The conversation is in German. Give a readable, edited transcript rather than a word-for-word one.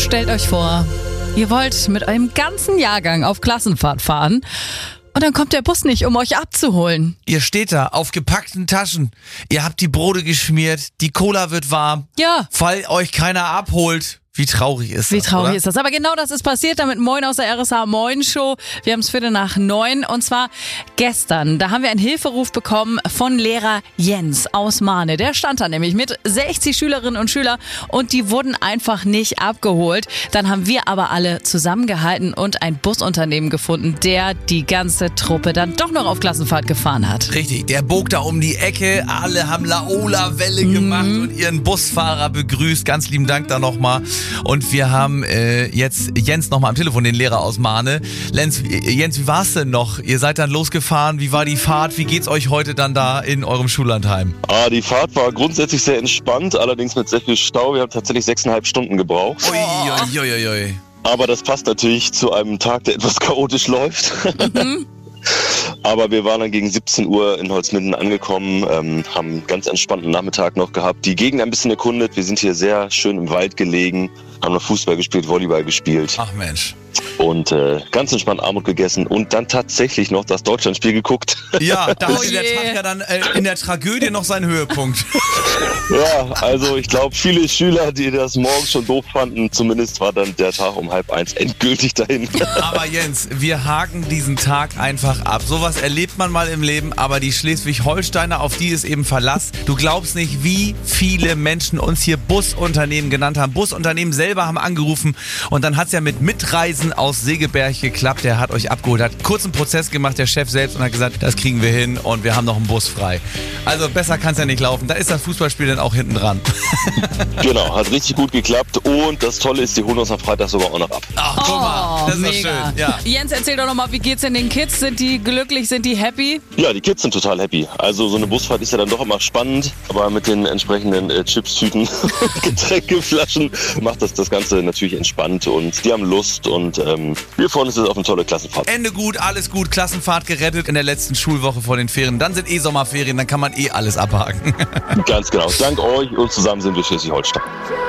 Stellt euch vor, ihr wollt mit eurem ganzen Jahrgang auf Klassenfahrt fahren und dann kommt der Bus nicht, um euch abzuholen. Ihr steht da auf gepackten Taschen. Ihr habt die Brote geschmiert, die Cola wird warm. Ja. Weil euch keiner abholt. Wie traurig ist das, Wie traurig oder? ist das? Aber genau das ist passiert damit Moin aus der RSH Moin Show. Wir haben es 8:45 und zwar gestern. Da haben wir einen Hilferuf bekommen von Lehrer Jens aus Mahne. Der stand da nämlich mit 60 Schülerinnen und Schülern und die wurden einfach nicht abgeholt. Dann haben wir aber alle zusammengehalten und ein Busunternehmen gefunden, der die ganze Truppe dann doch noch auf Klassenfahrt gefahren hat. Richtig, der bog da um die Ecke, alle haben Laola-Welle gemacht und ihren Busfahrer begrüßt. Ganz lieben Dank da nochmal. Und wir haben jetzt Jens nochmal am Telefon, den Lehrer aus Mahne. Jens, wie war's denn noch? Ihr seid dann losgefahren, wie war die Fahrt? Wie geht's euch heute dann da in eurem Schullandheim? Die Fahrt war grundsätzlich sehr entspannt, allerdings mit sehr viel Stau. Wir haben tatsächlich 6,5 Stunden gebraucht. Uiuiuiui. Aber das passt natürlich zu einem Tag, der etwas chaotisch läuft. Aber wir waren dann gegen 17 Uhr in Holzminden angekommen, haben einen ganz entspannten Nachmittag noch gehabt, die Gegend ein bisschen erkundet. Wir sind hier sehr schön im Wald gelegen, haben noch Fußball gespielt, Volleyball gespielt. Ach Mensch. Und ganz entspannt Armut gegessen und dann tatsächlich noch das Deutschlandspiel geguckt. Ja, da hatte der Tag ja dann in der Tragödie noch seinen Höhepunkt. Ja, also ich glaube, viele Schüler, die das morgens schon doof fanden, zumindest war dann der Tag um 12:30 endgültig dahin. Aber Jens, wir haken diesen Tag einfach ab. Sowas erlebt man mal im Leben, aber die Schleswig-Holsteiner, auf die ist eben Verlass. Du glaubst nicht, wie viele Menschen uns hier Busunternehmen genannt haben. Busunternehmen selber haben angerufen und dann hat es ja mit Mitreisen aus Segeberg geklappt. Der hat euch abgeholt, hat kurzen Prozess gemacht, der Chef selbst, und hat gesagt, das kriegen wir hin und wir haben noch einen Bus frei. Also besser kann es ja nicht laufen. Da ist das Fußballspiel dann auch hinten dran. Genau, hat richtig gut geklappt und das Tolle ist, die holen uns am Freitag sogar auch noch ab. Ach, guck mal, das ist doch mega. schön. Ja. Jens, erzähl doch nochmal, wie geht's denn den Kids? Sind die glücklich, sind die happy? Ja, die Kids sind total happy. Also so eine Busfahrt ist ja dann doch immer spannend, aber mit den entsprechenden Chipstüten, Getränkeflaschen macht das Ganze natürlich entspannt und die haben Lust und wir freuen uns jetzt auf eine tolle Klassenfahrt. Ende gut, alles gut, Klassenfahrt gerettet in der letzten Schulwoche vor den Ferien. Dann sind Sommerferien, dann kann man alles abhaken. Ganz genau. Dank euch und zusammen sind wir Schleswig-Holstein.